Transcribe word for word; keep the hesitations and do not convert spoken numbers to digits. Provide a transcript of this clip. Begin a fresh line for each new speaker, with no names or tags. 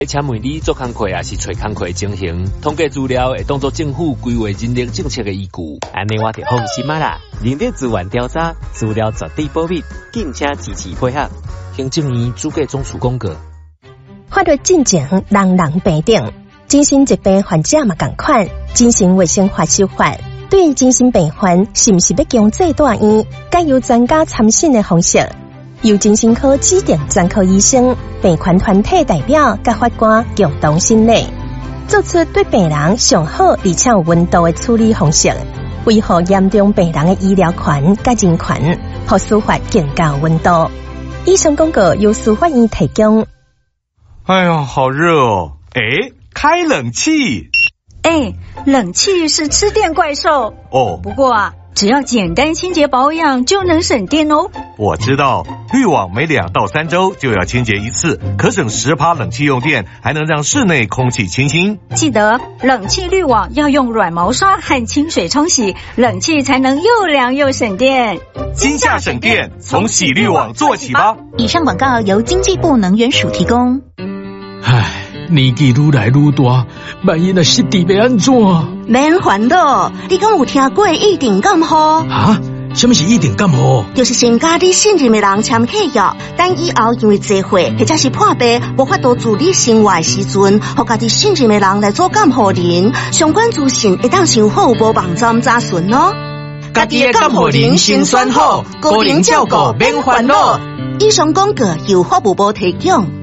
请问你做工课也是找工课情形？统计资料会当作政府规划人力政策的依据。
安尼我就放心啊啦！人力资源调查资料绝对保密，敬请支持配合。
行政院主计总署公告。
法律进前人人平等，精神疾病患者嘛同款。精神卫生法修法对精神病患是毋是要强制住院，该由专家参审的方式。由精神科指定专科医生、病患团体代表甲法官共同审理，做出对病人上好而且有温度的处理方式，维护严重病人的医疗权甲人权，互司法更加有温度。以上广告由司法院提供。
哎呀，好热哦！哎，开冷气。
哎，冷气是吃电怪兽
哦。
不过啊，只要简单清洁保养就能省电哦。
我知道，滤网每两到三周就要清洁一次，可省十趴冷气用电，还能让室内空气清新。
记得冷气滤网要用软毛刷和清水冲洗，冷气才能又凉又省电。
今夏省电，从洗滤网做起吧。
以上广告由经济部能源署提供。
唉，年纪愈来愈大，万一若失智要安怎？
免烦恼，你敢有听过一定感冒？
啊？什么是一定感冒？
就是先甲你信任的人签契约，等以后因为聚会或者是破病无法度自理生活的时阵，互家己信任的人来做监护人。相关资讯会当上好无网站查询哦。
家己的监护人先选好，个人照顾免烦恼。
以上广告由法务部提供。